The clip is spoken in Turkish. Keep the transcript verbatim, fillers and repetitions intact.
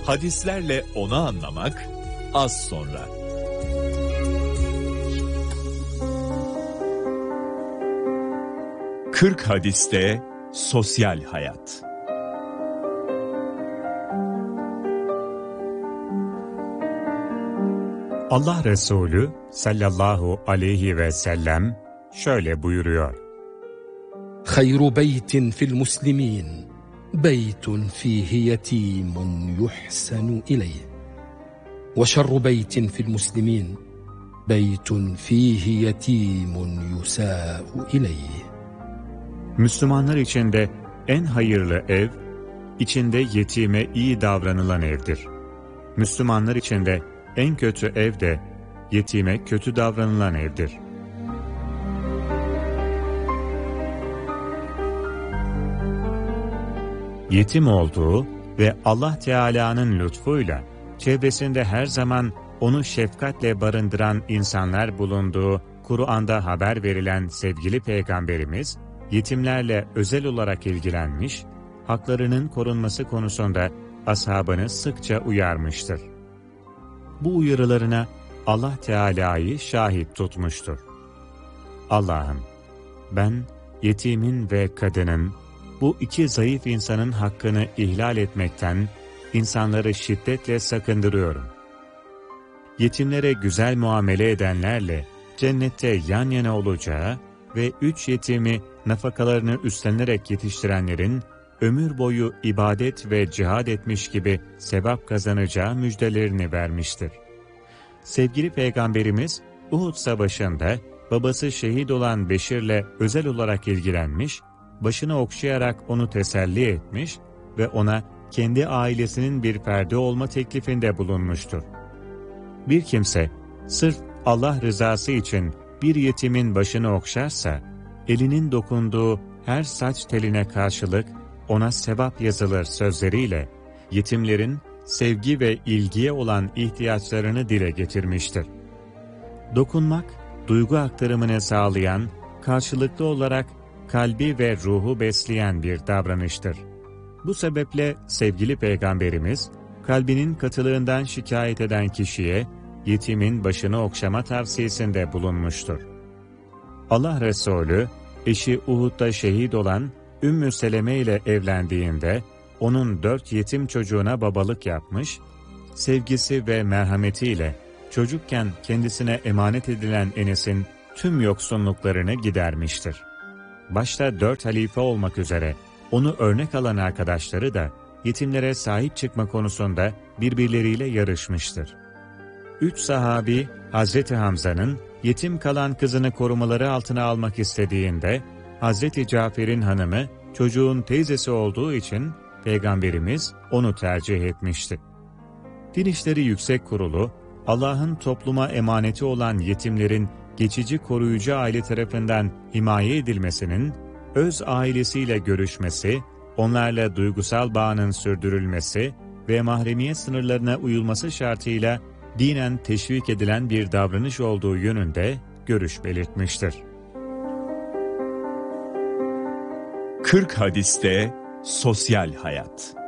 Hadislerle onu anlamak az sonra. kırk hadiste sosyal hayat. Allah Resulü sallallahu aleyhi ve sellem şöyle buyuruyor: Hayru beytin fil muslimin beytun fihi yetimun yuhsanu ileyh ve şerru beytin fil muslimin beytun fihi yetimun yusâ'u ileyh. Müslümanlar içinde en hayırlı ev, içinde yetime iyi davranılan evdir. Müslümanlar içinde en kötü ev de yetime kötü davranılan evdir. Yetim olduğu ve Allah Teala'nın lütfuyla çevresinde her zaman onu şefkatle barındıran insanlar bulunduğu Kur'an'da haber verilen sevgili Peygamberimiz, yetimlerle özel olarak ilgilenmiş, haklarının korunması konusunda ashabını sıkça uyarmıştır. Bu uyarılarına Allah Teala'yı şahit tutmuştur. Allah'ım, ben yetimin ve kadının, bu iki zayıf insanın hakkını ihlal etmekten insanları şiddetle sakındırıyorum. Yetimlere güzel muamele edenlerle cennette yan yana olacağı ve üç yetimi nafakalarını üstlenerek yetiştirenlerin ömür boyu ibadet ve cihad etmiş gibi sevap kazanacağı müjdelerini vermiştir. Sevgili Peygamberimiz Uhud Savaşı'nda babası şehit olan Beşir'le özel olarak ilgilenmiş, başını okşayarak onu teselli etmiş ve ona kendi ailesinin bir ferdi olma teklifinde bulunmuştur. Bir kimse sırf Allah rızası için bir yetimin başını okşarsa, elinin dokunduğu her saç teline karşılık ona sevap yazılır sözleriyle, yetimlerin sevgi ve ilgiye olan ihtiyaçlarını dile getirmiştir. Dokunmak, duygu aktarımını sağlayan, karşılıklı olarak kalbi ve ruhu besleyen bir davranıştır. Bu sebeple sevgili Peygamberimiz, kalbinin katılığından şikayet eden kişiye, yetimin başını okşama tavsiyesinde bulunmuştur. Allah Resulü, eşi Uhud'da şehit olan Ümmü Seleme ile evlendiğinde, onun dört yetim çocuğuna babalık yapmış, sevgisi ve merhametiyle çocukken kendisine emanet edilen Enes'in tüm yoksunluklarını gidermiştir. Başta dört halife olmak üzere onu örnek alan arkadaşları da yetimlere sahip çıkma konusunda birbirleriyle yarışmıştır. Üç sahabi Hazreti Hamza'nın yetim kalan kızını korumaları altına almak istediğinde, Hazreti Cafer'in hanımı çocuğun teyzesi olduğu için Peygamberimiz onu tercih etmişti. Din İşleri Yüksek Kurulu, Allah'ın topluma emaneti olan yetimlerin geçici koruyucu aile tarafından himaye edilmesinin, öz ailesiyle görüşmesi, onlarla duygusal bağının sürdürülmesi ve mahremiyet sınırlarına uyulması şartıyla dinen teşvik edilen bir davranış olduğu yönünde görüş belirtmiştir. kırk hadiste sosyal hayat.